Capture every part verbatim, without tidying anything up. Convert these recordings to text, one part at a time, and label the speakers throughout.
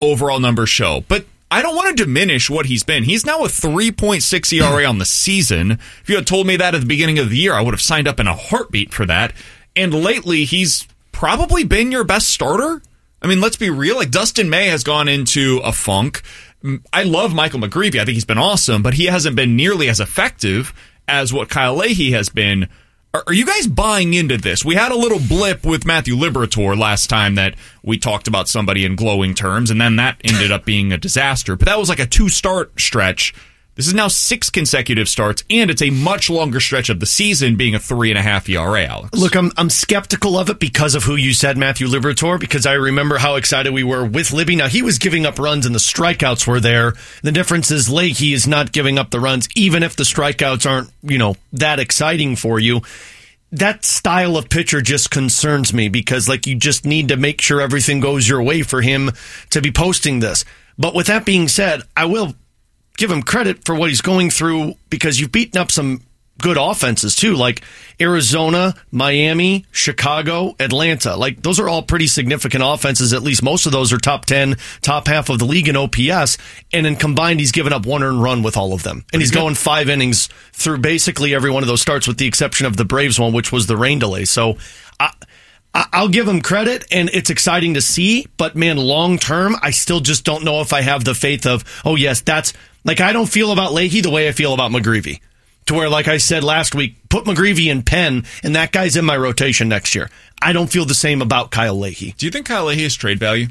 Speaker 1: overall numbers show. But I don't want to diminish what he's been. He's now a three point six E R A on the season. If you had told me that at the beginning of the year, I would have signed up in a heartbeat for that. And lately, he's probably been your best starter. I mean, let's be real. Like, Dustin May has gone into a funk. I love Michael McGreevy. I think he's been awesome, but he hasn't been nearly as effective as what Kyle Leahy has been. Are, are you guys buying into this? We had a little blip with Matthew Liberatore last time that we talked about somebody in glowing terms, and then that ended up being a disaster. But that was like a two-start stretch. This is now six consecutive starts, and it's a much longer stretch of the season, being a three and a half E R A, Alex.
Speaker 2: Look, I'm I'm skeptical of it because of who you said, Matthew Liberatore, because I remember how excited we were with Libby. Now, he was giving up runs and the strikeouts were there. The difference is Leahy is not giving up the runs, even if the strikeouts aren't, you know, that exciting for you. That style of pitcher just concerns me because, like, you just need to make sure everything goes your way for him to be posting this. But with that being said, I will give him credit for what he's going through because you've beaten up some good offenses too, like Arizona, Miami, Chicago, Atlanta. Like, those are all pretty significant offenses. At least most of those are top ten, top half of the league in O P S. And then combined, he's given up one earned run with all of them. And he's going five innings through basically every one of those starts with the exception of the Braves one, which was the rain delay. So I, I'll give him credit, and it's exciting to see. But, man, long term, I still just don't know if I have the faith of, oh, yes, that's like I don't feel about Leahy the way I feel about McGreevy. To where, like I said last week, put McGreevy in pen, and that guy's in my rotation next year. I don't feel the same about Kyle Leahy.
Speaker 1: Do you think Kyle Leahy has trade value?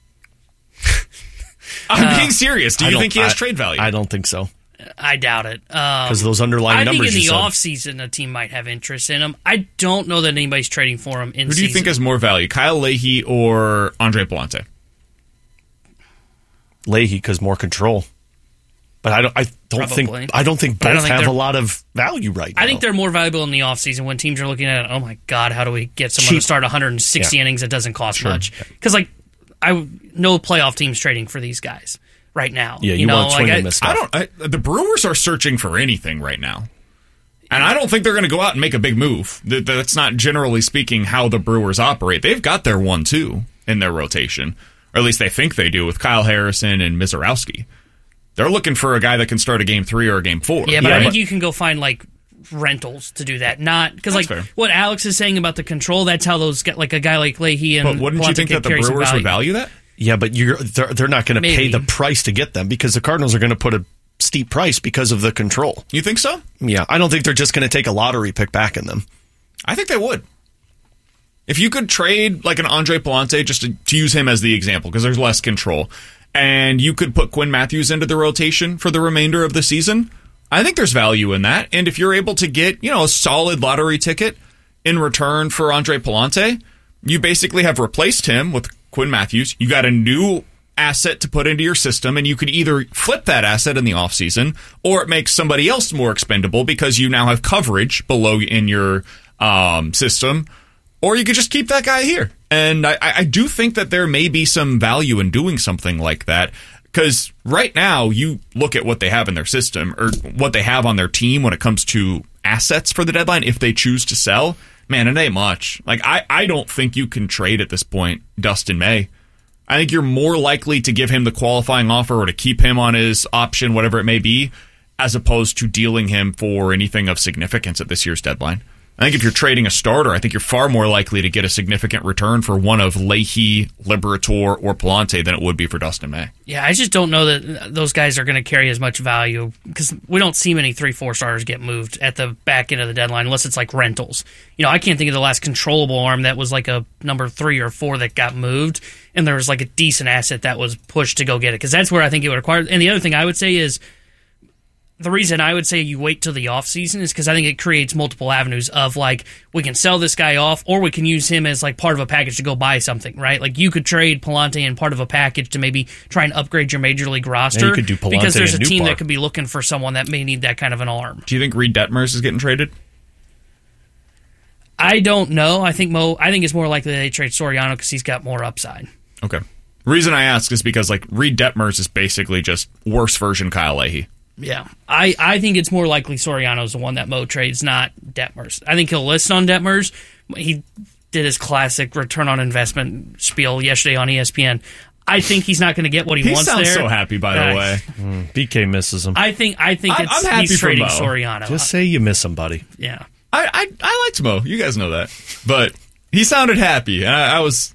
Speaker 1: I'm uh, being serious. Do you think he has
Speaker 2: I,
Speaker 1: trade value?
Speaker 2: I don't think so.
Speaker 3: I doubt it.
Speaker 2: Because um, those underlying
Speaker 3: I
Speaker 2: numbers.
Speaker 3: I think in the
Speaker 2: you
Speaker 3: offseason, a team might have interest in him. I don't know that anybody's trading for him in
Speaker 1: Who do
Speaker 3: season.
Speaker 1: you think has more value, Kyle Leahy or Andre Pallante?
Speaker 2: Leahy, because more control. But I don't. I don't
Speaker 3: Probably.
Speaker 2: think. I don't think both
Speaker 3: don't think
Speaker 2: have a lot of value right now.
Speaker 3: I think they're more valuable in the offseason when teams are looking at, oh my God, how do we get someone
Speaker 2: Cheap.
Speaker 3: to start one hundred sixty
Speaker 2: yeah.
Speaker 3: innings that doesn't cost
Speaker 2: sure.
Speaker 3: much? Because like, I no playoff teams trading for these guys right now.
Speaker 2: Yeah, you,
Speaker 3: you know,
Speaker 2: want to swing
Speaker 3: like
Speaker 2: and miss stuff.
Speaker 1: I don't. I, the Brewers are searching for anything right now, and I don't think they're going to go out and make a big move. That, that's not generally speaking how the Brewers operate. They've got their one two in their rotation, or at least they think they do with Kyle Harrison and Mizorowski. They're looking for a guy that can start a game three or a game four.
Speaker 3: Yeah, but
Speaker 1: yeah,
Speaker 3: I think
Speaker 1: but,
Speaker 3: you can go find like rentals to do that. Not because like
Speaker 1: fair.
Speaker 3: what Alex is saying about the control. That's how those get like a guy like Leahy and.
Speaker 1: But wouldn't you think that the Brewers would value that?
Speaker 2: Yeah, but you're they're, they're not going to pay the price to get them because the Cardinals are going to put a steep price because of the control.
Speaker 1: You think so?
Speaker 2: Yeah, I don't think they're just going to take a lottery pick back in them.
Speaker 1: I think they would. If you could trade like an Andre Pallante, just to, to use him as the example, because there's less control, and you could put Quinn Matthews into the rotation for the remainder of the season, I think there's value in that. And if you're able to get, you know, a solid lottery ticket in return for Andre Pallante, you basically have replaced him with Quinn Matthews. You got a new asset to put into your system, and you could either flip that asset in the offseason, or it makes somebody else more expendable because you now have coverage below in your um, system, or you could just keep that guy here. And I, I do think that there may be some value in doing something like that, because right now you look at what they have in their system or what they have on their team when it comes to assets for the deadline. If they choose to sell, man, it ain't much. Like I, I don't think you can trade at this point Dustin May. I think you're more likely to give him the qualifying offer or to keep him on his option, whatever it may be, as opposed to dealing him for anything of significance at this year's deadline. I think if you're trading a starter, I think you're far more likely to get a significant return for one of Leahy, Liberatore, or Pallante than it would be for Dustin May.
Speaker 3: Yeah, I just don't know that those guys are going to carry as much value because we don't see many three, four stars get moved at the back end of the deadline unless it's like rentals. You know, I can't think of the last controllable arm that was like a number three or four that got moved, and there was like a decent asset that was pushed to go get it because that's where I think it would require. And the other thing I would say is, the reason I would say you wait till the offseason is because I think it creates multiple avenues of, like, we can sell this guy off or we can use him as, like, part of a package to go buy something, right? Like, you could trade Pallante in part of a package to maybe try and upgrade your major league roster.
Speaker 2: Yeah, you could do Pallante
Speaker 3: because there's a
Speaker 2: and
Speaker 3: team
Speaker 2: Newpark.
Speaker 3: that could be looking for someone that may need that kind of an arm.
Speaker 1: Do you think Reed Detmers is getting traded?
Speaker 3: I don't know. I think Mo. I think it's more likely they trade Soriano because he's got more upside.
Speaker 1: Okay. The reason I ask is because, like, Reed Detmers is basically just worse version Kyle Leahy.
Speaker 3: Yeah, I, I think it's more likely Soriano's the one that Mo trades, not Detmers. I think he'll list on Detmers. He did his classic return on investment spiel yesterday on E S P N. I think he's not going to get what he,
Speaker 1: he
Speaker 3: wants
Speaker 1: sounds
Speaker 3: there.
Speaker 1: so happy, by the
Speaker 3: Uh,
Speaker 1: way.
Speaker 2: Mm, B K misses him.
Speaker 3: I think I think
Speaker 1: I-
Speaker 3: it's,
Speaker 1: I'm happy
Speaker 3: he's
Speaker 1: for
Speaker 3: trading
Speaker 1: Mo.
Speaker 3: Soriano.
Speaker 2: Just say you miss him, buddy.
Speaker 3: Yeah.
Speaker 1: I, I I liked Mo. You guys know that. But he sounded happy. And I, I was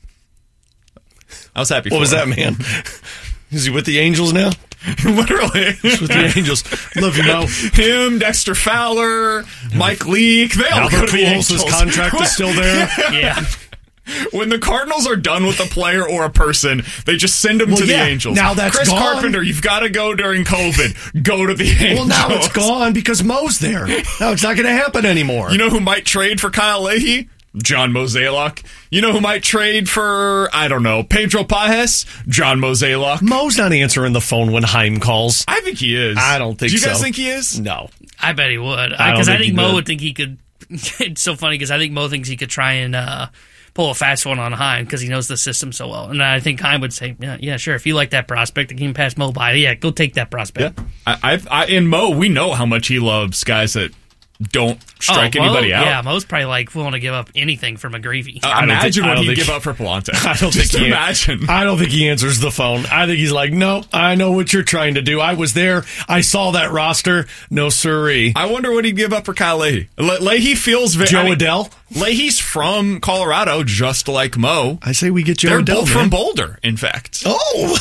Speaker 1: I was happy
Speaker 2: What
Speaker 1: for
Speaker 2: was
Speaker 1: him.
Speaker 2: that, man? Is he with the Angels now?
Speaker 1: Literally.
Speaker 2: He's with the Angels. Love you, Mo.
Speaker 1: Him, Dexter Fowler, Mike Leake, they all go
Speaker 2: Albert
Speaker 1: to the
Speaker 2: Pujols'
Speaker 1: Angels.
Speaker 2: contract is still there.
Speaker 3: Yeah.
Speaker 1: When the Cardinals are done with a player or a person, they just send him
Speaker 2: Well,
Speaker 1: to
Speaker 2: yeah,
Speaker 1: the Angels.
Speaker 2: now that's
Speaker 1: Chris
Speaker 2: gone.
Speaker 1: Carpenter, you've got to go during COVID. Go to the Angels.
Speaker 2: Well, now it's gone because Mo's there. Now it's not going to happen anymore.
Speaker 1: You know who might trade for Kyle Leahy? John Mozeliak. You know who might trade for, I don't know, Pedro Pajes? John Mozeliak.
Speaker 2: Mo's not answering the phone when Heim calls.
Speaker 1: I think he is.
Speaker 2: I don't think
Speaker 1: Do you
Speaker 2: so.
Speaker 1: guys think he is?
Speaker 2: No.
Speaker 3: I bet he would.
Speaker 2: I don't
Speaker 3: Because I,
Speaker 2: think
Speaker 3: think
Speaker 2: he
Speaker 3: Mo
Speaker 2: would.
Speaker 3: would think he could. It's so funny because I think Mo thinks he could try and uh, pull a fast one on Heim because he knows the system so well. And I think Heim would say, yeah, yeah, sure. If you like that prospect that can pass Mo by, yeah, go take that prospect.
Speaker 1: Yeah. I, I, I, in Mo, we know how much he loves guys that don't strike
Speaker 3: Oh, Mo-
Speaker 1: anybody out.
Speaker 3: Yeah, Mo's probably like willing to give up anything for McGreevy.
Speaker 1: Uh,
Speaker 2: I don't
Speaker 1: imagine
Speaker 2: think- I
Speaker 1: what
Speaker 2: don't
Speaker 1: he'd
Speaker 2: think-
Speaker 1: give up for Palante.
Speaker 2: I don't
Speaker 1: Just
Speaker 2: think he,
Speaker 1: imagine.
Speaker 2: I don't think he answers the phone. I think he's like, no, I know what you're trying to do. I was there. I saw that roster. No siree.
Speaker 1: I wonder what he'd give up for Kyle Leahy. Le- Leahy feels very...
Speaker 2: Joe
Speaker 1: I mean,
Speaker 2: Adele?
Speaker 1: Leahy's from Colorado, just like Mo.
Speaker 2: I say we get Joe
Speaker 1: They're
Speaker 2: Adele,
Speaker 1: both
Speaker 2: man.
Speaker 1: from Boulder, in fact.
Speaker 2: Oh.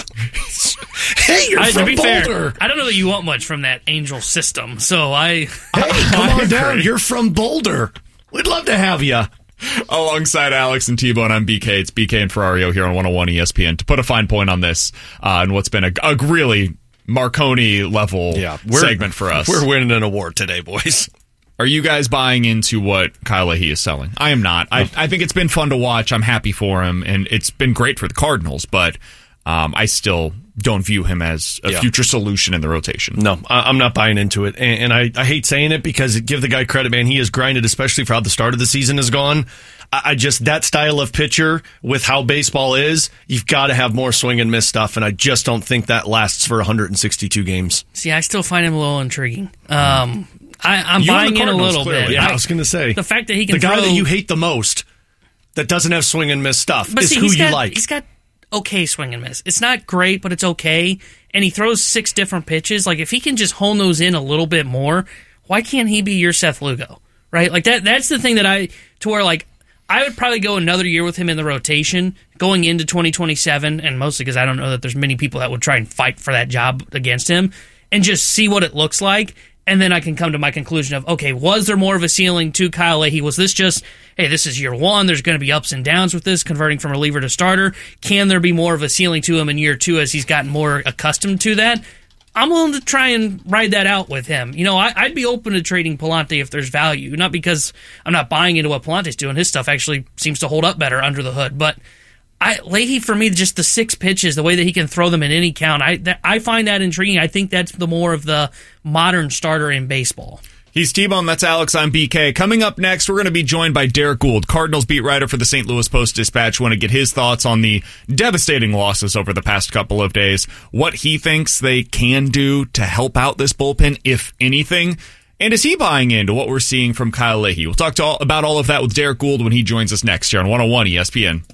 Speaker 2: Hey, you're
Speaker 3: I, to
Speaker 2: from
Speaker 3: be
Speaker 2: Boulder.
Speaker 3: fair, I don't know that you want much from that Angel system. So I,
Speaker 2: Hey, come
Speaker 1: I
Speaker 2: on down.
Speaker 1: agree.
Speaker 2: You're from Boulder. We'd love to have you.
Speaker 1: Alongside Alex and T-Bone, I'm B K. It's B K and Ferrario here on one oh one E S P N. To put a fine point on this, uh, and what's been a, a really Marconi level segment for us.
Speaker 2: We're winning an award today, boys.
Speaker 1: Are you guys buying into what Kyle Leahy is selling? I am not. I, I think it's been fun to watch. I'm happy for him, and it's been great for the Cardinals, but um, I still don't view him as a
Speaker 2: Yeah.
Speaker 1: future solution in the rotation.
Speaker 2: No, I- I'm not buying into it. And, and I, I hate saying it because give the guy credit, man. He has grinded, especially for how the start of the season has gone. I, I just, that style of pitcher with how baseball is, you've got to have more swing and miss stuff. And I just don't think that lasts for one hundred sixty-two games.
Speaker 3: see, I still find him a little intriguing. Um, I, I'm
Speaker 1: You and
Speaker 3: buying
Speaker 1: the
Speaker 3: in a
Speaker 1: Cardinals,
Speaker 3: little
Speaker 1: clearly.
Speaker 3: bit.
Speaker 2: Yeah, I
Speaker 3: I-
Speaker 2: was going to say.
Speaker 3: the fact that he can
Speaker 2: The guy
Speaker 3: throw,
Speaker 2: that you hate the most that doesn't have swing and miss stuff
Speaker 3: but
Speaker 2: is
Speaker 3: see,
Speaker 2: who
Speaker 3: he's
Speaker 2: you
Speaker 3: got,
Speaker 2: like.
Speaker 3: He's got okay swing and miss. It's not great, but it's okay. And he throws six different pitches. Like if he can just hone those in a little bit more, why can't he be your Seth Lugo? Right? Like that. That's the thing that I to where like I would probably go another year with him in the rotation going into twenty twenty-seven, and mostly because I don't know that there's many people that would try and fight for that job against him, and just see what it looks like. And then I can come to my conclusion of, okay, was there more of a ceiling to Kyle Leahy? Was this just, hey, this is year one, there's going to be ups and downs with this, converting from reliever to starter? Can there be more of a ceiling to him in year two as he's gotten more accustomed to that? I'm willing to try and ride that out with him. You know, I, I'd be open to trading Palante if there's value, not because I'm not buying into what Palante's doing. His stuff actually seems to hold up better under the hood, but I, Leahy, for me, just the six pitches, the way that he can throw them in any count, I that, I find that intriguing. I think that's the more of the modern starter in baseball.
Speaker 1: He's T-Bone, that's Alex, I'm B K. Coming up next, we're going to be joined by Derek Gould, Cardinals beat writer for the Saint Louis Post-Dispatch. We want to get his thoughts on the devastating losses over the past couple of days, what he thinks they can do to help out this bullpen, if anything, and is he buying into what we're seeing from Kyle Leahy? We'll talk to all, about all of that with Derek Gould when he joins us next here on one oh one E S P N.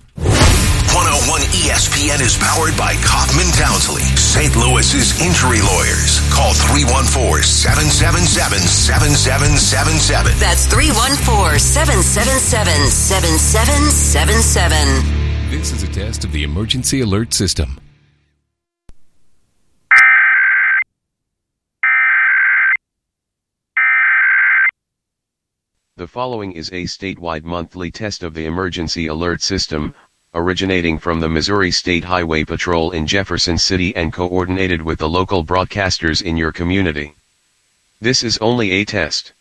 Speaker 4: one oh one E S P N is powered by Kaufman Townsley, Saint Louis's injury lawyers. Call three one four, seven seven seven, seven seven seven seven.
Speaker 5: That's three one four, seven seven seven, seven seven seven seven.
Speaker 6: This is a test of the emergency alert system.
Speaker 7: The following is a statewide monthly test of the emergency alert system, originating from the Missouri State Highway Patrol in Jefferson City and coordinated with the local broadcasters in your community. This is only a test.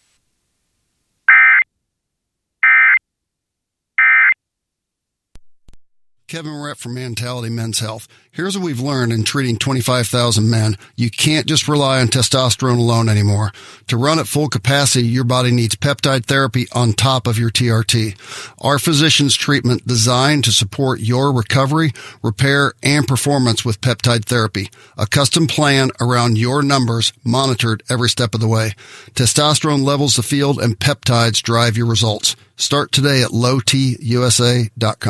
Speaker 8: Kevin Rett from Mentality Men's Health. Here's what we've learned in treating twenty-five thousand men. You can't just rely on testosterone alone anymore. To run at full capacity, your body needs peptide therapy on top of your T R T. Our physician's treatment designed to support your recovery, repair, and performance with peptide therapy. A custom plan around your numbers, monitored every step of the way. Testosterone levels the field and peptides drive your results. Start today at low t u s a dot com.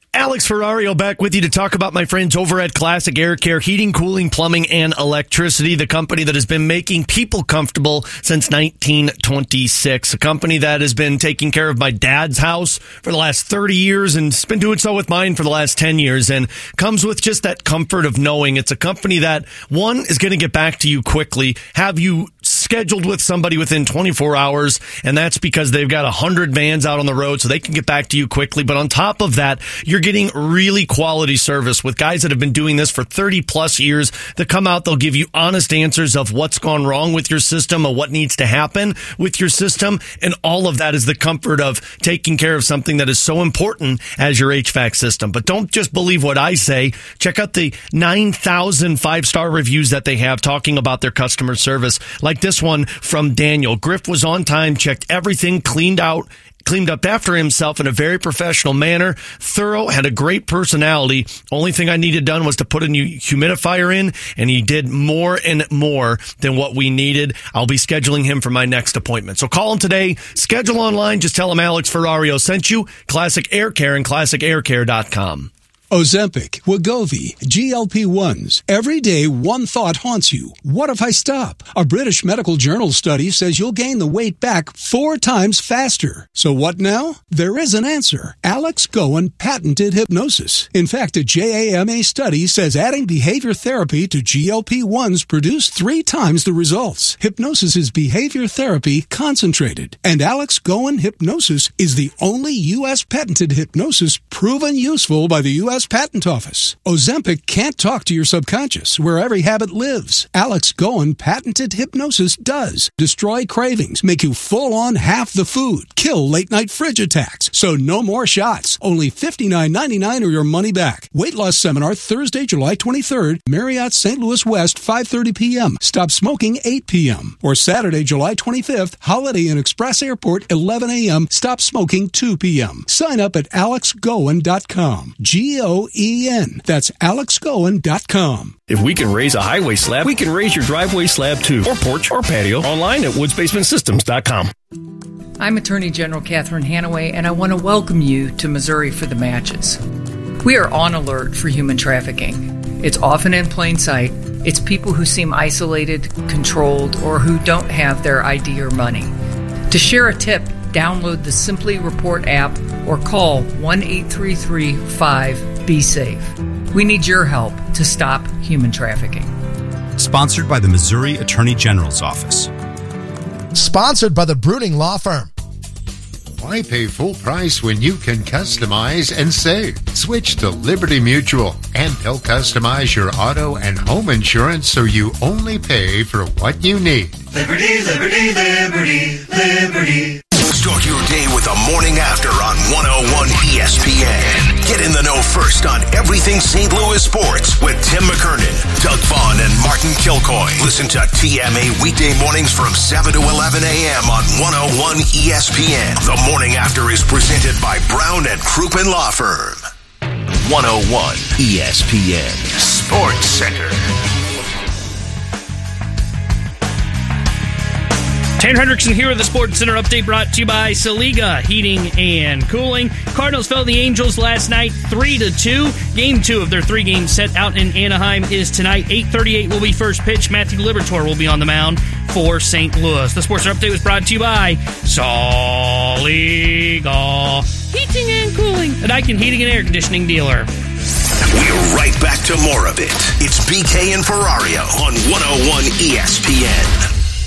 Speaker 2: Alex Ferrario back with you to talk about my friends over at Classic Air Care, heating, cooling, plumbing, and electricity, the company that has been making people comfortable since nineteen twenty-six, a company that has been taking care of my dad's house for the last thirty years and has been doing so with mine for the last ten years, and comes with just that comfort of knowing it's a company that, one, is going to get back to you quickly, have you scheduled with somebody within twenty-four hours, and that's because they've got one hundred vans out on the road so they can get back to you quickly. But on top of that, you're getting really quality service with guys that have been doing this for thirty plus years that come out. They'll give you honest answers of what's gone wrong with your system or what needs to happen with your system. And all of that is the comfort of taking care of something that is so important as your H V A C system. But don't just believe what I say. Check out the nine thousand five-star reviews that they have talking about their customer service. Like this one from Daniel. Griff was on time, checked everything, cleaned out, cleaned up after himself in a very professional manner, thorough, had a great personality. Only thing I needed done was to put a new humidifier in, and he did more and more than what we needed. I'll be scheduling him for my next appointment. So call him today, schedule online, just tell him Alex Ferrario sent you. Classic Air Care and classic air care dot com.
Speaker 9: Ozempic, Wegovy, G L P ones. Every day, one thought haunts you. What if I stop? A British Medical Journal study says you'll gain the weight back four times faster. So what now? There is an answer. Alex Goen patented hypnosis. In fact, a J A M A study says adding behavior therapy to G L P ones produced three times the results. Hypnosis is behavior therapy concentrated. And Alex Goen Hypnosis is the only U S patented hypnosis proven useful by the U S Patent Office. Ozempic can't talk to your subconscious, where every habit lives. Alex Goen patented hypnosis does. Destroy cravings, make you full on half the food, kill late night fridge attacks. So no more shots. Only fifty-nine ninety-nine or your money back. Weight loss seminar Thursday, July twenty-third, Marriott Saint Louis West, five thirty p.m. Stop smoking eight p.m. Or Saturday, July twenty-fifth, Holiday Inn Express Airport, eleven a.m. Stop smoking two p.m. Sign up at alex goen dot com. G O E N. That's alex goen dot com.
Speaker 2: If we can raise a highway slab, we can raise your driveway slab too, or porch or patio, online at woods basement systems dot com.
Speaker 10: I'm Attorney General Catherine Hanaway, and I want to welcome you to Missouri for the Matches. We are on alert for human trafficking. It's often in plain sight. It's people who seem isolated, controlled, or who don't have their I D or money. To share a tip, download the Simply Report app or call one eight three three five be safe. We need your help to stop human trafficking.
Speaker 11: Sponsored by the Missouri Attorney General's Office.
Speaker 12: Sponsored by the Bruning Law Firm.
Speaker 13: Why pay full price when you can customize and save? Switch to Liberty Mutual, and they'll customize your auto and home insurance so you only pay for what you need.
Speaker 14: Liberty, liberty, liberty, liberty.
Speaker 4: Start your day with the morning after on one oh one E S P N. Get in the know first on everything Saint Louis sports with Tim McKernan, Doug Vaughn, and Martin Kilcoy. Listen to T M A weekday mornings from seven to eleven a.m. on one oh one E S P N. The morning after is presented by Brown and Crouppen Law Firm. one oh one E S P N Sports Center.
Speaker 3: Tanner Hendrickson here with the Sports Center update brought to you by Saliga Heating and Cooling. Cardinals fell to the Angels last night three to two. Game two of their three-game set out in Anaheim is tonight. eight thirty-eight will be first pitch. Matthew Liberatore will be on the mound for Saint Louis. The Sports Center update was brought to you by Saliga Heating and Cooling, a Daikin Heating and Air Conditioning dealer.
Speaker 4: We're right back to more of it. It's B K and Ferrario on one oh one E S P N.